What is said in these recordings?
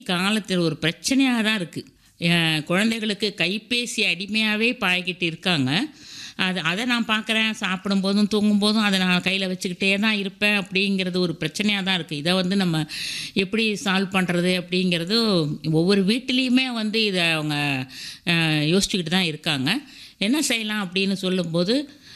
காலத்தில் ஒரு பிரச்சனையாக தான் இருக்குது. குழந்தைகளுக்கு கைபேசி அடிமையாகவே பழகிட்டு இருக்காங்க. அதை நான் பார்க்குறேன். சாப்பிடும்போதும் தூங்கும்போதும் அதை நான் கையில் வச்சுக்கிட்டே தான் இருப்பேன். அப்படிங்கிறது ஒரு பிரச்சனையாக தான் இருக்குது. இதை வந்து நம்ம எப்படி சால்வ் பண்ணுறது அப்படிங்கிறது ஒவ்வொரு வீட்டிலையுமே வந்து இதை அவங்க யோசிச்சுக்கிட்டு தான் இருக்காங்க. என்ன செய்யலாம் அப்படின்னு சொல்லும்போது,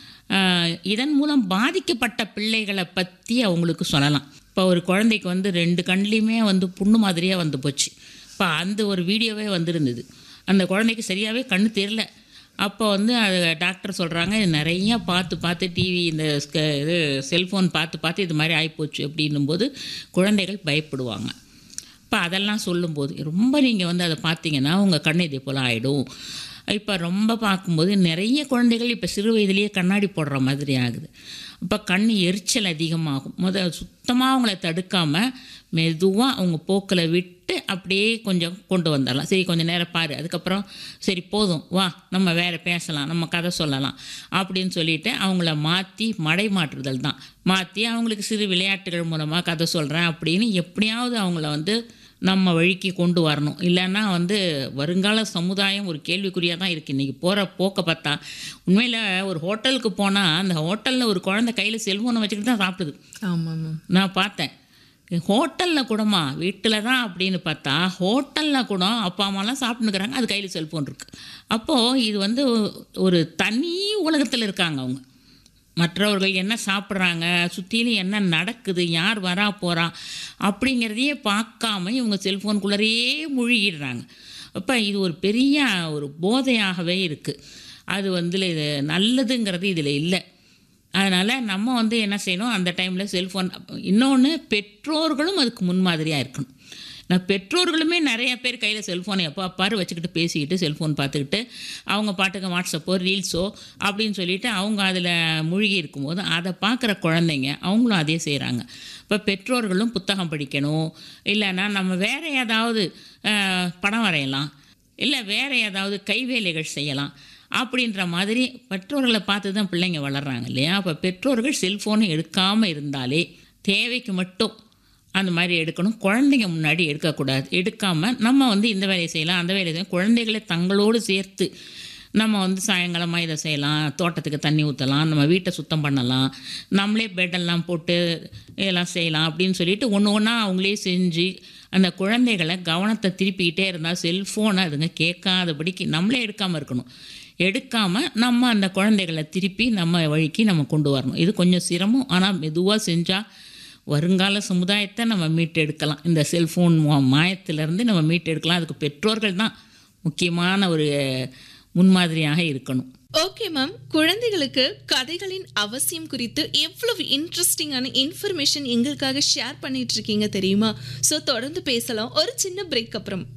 இதன் மூலம் பாதிக்கப்பட்ட பிள்ளைகளை பற்றி அவங்களுக்கு சொல்லலாம். இப்போ ஒரு குழந்தைக்கு வந்து 2 கண்லேயுமே வந்து புண்ணு மாதிரியாக வந்து போச்சு. இப்போ அந்த ஒரு வீடியோவே வந்துருந்தது. அந்த குழந்தைக்கு சரியாகவே கண்ணு தெரில. அப்போ வந்து அது டாக்டர் சொல்கிறாங்க, இது நிறையா பார்த்து டிவி இந்த இது செல்ஃபோன் பார்த்து இது மாதிரி ஆகிப்போச்சு அப்படின்னும்போது குழந்தைகள் பயப்படுவாங்க. இப்போ அதெல்லாம் சொல்லும்போது ரொம்ப நீங்கள் வந்து அதை பார்த்தீங்கன்னா உங்கள் கண் இதே போல் ஆகிடும். இப்போ ரொம்ப பார்க்கும்போது நிறைய குழந்தைகள் இப்போ சிறு வயதிலேயே கண்ணாடி போடுற மாதிரி ஆகுது. இப்போ கண் எரிச்சல் அதிகமாகும். சுத்தமாக அவங்கள தடுக்காமல் மெதுவாக அவங்க போக்கில் விட்டு அப்படியே கொஞ்சம் கொண்டு வந்துடலாம். சரி கொஞ்சம் நேரம் பாரு, அதுக்கப்புறம் சரி போதும் வா நம்ம வேறு பேசலாம், நம்ம கதை சொல்லலாம் அப்படின்னு சொல்லிவிட்டு அவங்கள மாற்றி மாற்றுதல் தான். மாற்றி அவங்களுக்கு சிறு விளையாட்டுகள் மூலமாக கதை சொல்கிறேன் அப்படின்னு எப்படியாவது அவங்கள வந்து நம்ம வழிக்கு கொண்டு வரணும். இல்லைன்னா வந்து வருங்கால சமுதாயம் ஒரு கேள்விக்குறியாக தான் இருக்குது. இன்றைக்கி போகிற போக்கை பார்த்தா உண்மையில் ஒரு ஹோட்டலுக்கு போனால் அந்த ஹோட்டலில் ஒரு குழந்தை கையில் செல்ஃபோனை வச்சுக்கிட்டு தான் சாப்பிடுது. ஆமாம், நான் பார்த்தேன். ஹோட்டலில் கூடமா, வீட்டில் தான் அப்படின்னு பார்த்தா ஹோட்டலில் கூட அப்பா அம்மாலாம் சாப்பிட்டுக்கிறாங்க, அது கையில் செல்ஃபோன் இருக்குது. அப்போது இது வந்து ஒரு தனி உலகத்தில் இருக்காங்க அவங்க. மற்றவர்கள் என்ன சாப்பிட்றாங்க, சுற்றிலும் என்ன நடக்குது, யார் வரா போகிறா அப்படிங்கிறதையே பார்க்காம இவங்க செல்ஃபோனுக்குள்ளேயே மூழ்கிடுறாங்க. அப்போ இது ஒரு பெரிய ஒரு போதையாகவே இருக்குது. அது வந்து இது நல்லதுங்கிறது இதில் இல்லை. அதனால் நம்ம வந்து என்ன செய்யணும், அந்த டைமில் செல்ஃபோன். இன்னொன்று, பெற்றோர்களும் அதுக்கு முன்மாதிரியாக இருக்கணும். நான் பெற்றோர்களுமே நிறைய பேர் கையில் செல்ஃபோனை எப்போ அப்பாரு வச்சுக்கிட்டு பேசிக்கிட்டு செல்ஃபோன் பார்த்துக்கிட்டு அவங்க பாட்டுக்கு வாட்ஸ்அப்போ ரீல்ஸோ அப்படின்னு சொல்லிவிட்டு அவங்க அதில் மூழ்கி இருக்கும்போது அதை பார்க்குற குழந்தைங்க அவங்களும் அதே செய்கிறாங்க. இப்போ பெற்றோர்களும் புத்தகம் படிக்கணும், இல்லைன்னா நம்ம வேறு ஏதாவது படம் வரையலாம், இல்லை வேறு ஏதாவது கைவேலைகள் செய்யலாம் அப்படின்ற மாதிரி பெற்றோர்களை பார்த்து தான் பிள்ளைங்க வளர்கிறாங்க இல்லையா? அப்போ பெற்றோர்கள் செல்ஃபோனை எடுக்காமல் இருந்தாலே, தேவைக்கு மட்டும் அந்த மாதிரி எடுக்கணும். குழந்தைங்க முன்னாடி எடுக்கக்கூடாது. எடுக்காமல் நம்ம வந்து இந்த வேலையை செய்யலாம், அந்த வேலையை செய்யலாம். குழந்தைகளை தங்களோடு சேர்த்து நம்ம வந்து சாயங்காலமாக இதை செய்யலாம், தோட்டத்துக்கு தண்ணி ஊற்றலாம், நம்ம வீட்டை சுத்தம் பண்ணலாம், நம்மளே பெட்டெல்லாம் போட்டு இதெல்லாம் செய்யலாம் அப்படின்னு சொல்லிட்டு ஒன்று ஒன்றா அவங்களே செஞ்சு அந்த குழந்தைகளை கவனத்தை திருப்பிக்கிட்டே இருந்தால் செல்ஃபோனை அதுங்க கேட்காதபடிக்கு நம்மளே எடுக்காமல் இருக்கணும். எடுக்காமல் நம்ம அந்த குழந்தைகளை திருப்பி நம்ம வழிக்கு நம்ம கொண்டு வரணும். இது கொஞ்சம் சிரமம், ஆனால் மெதுவாக செஞ்சால் வருங்கால சமுதாயத்தை நம்ம மீட்டெடுக்கலாம். இந்த செல்ஃபோன் மாயத்திலேருந்து நம்ம மீட்டெடுக்கலாம். அதுக்கு பெற்றோர்கள் தான் முக்கியமான ஒரு முன்மாதிரியாக இருக்கணும். ஓகே மேம், குழந்தைகளுக்கு கதைகளின் அவசியம் குறித்து எவ்வளவு இன்ட்ரெஸ்டிங்கான இன்ஃபர்மேஷன் எங்களுக்காக ஷேர் பண்ணிட்டு இருக்கீங்க தெரியுமா? ஸோ தொடர்ந்து பேசலாம் ஒரு சின்ன பிரேக் அப்புறம்.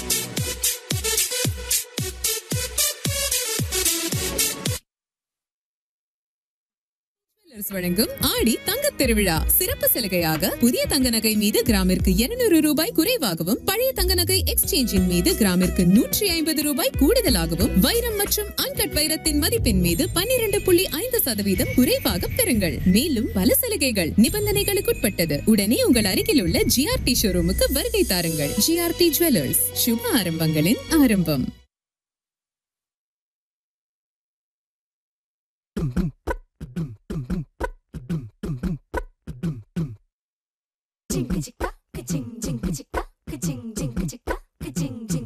வழங்கும் ஆடி தங்க திருவிழா சிறப்பு சலுகையாக புதிய தங்க நகை மீது கிராமிற்கு 200 ரூபாய் குறைவாகவும், பழைய தங்க நகை எக்ஸ்சேஞ்சின் மீது கிராமிற்கு 150 ரூபாய் கூடுதலாகவும், வைரம் மற்றும் அன்கட் வைரத்தின் மதிப்பின் மீது 12.5% குறைவாக பெறுங்கள். மேலும் பல சலுகைகள் நிபந்தனைகளுக்குட்பட்டது. உடனே உங்கள் அருகில் உள்ள GRT ஷோரூமுக்கு வருகை தாருங்கள். GRT ஜுவல்லர்ஸ், சுப ஆரம்பங்களின் ஆரம்பம். Jingle, jingle, jingle, jingle, jingle, jingle, jingle, jingle, jingle.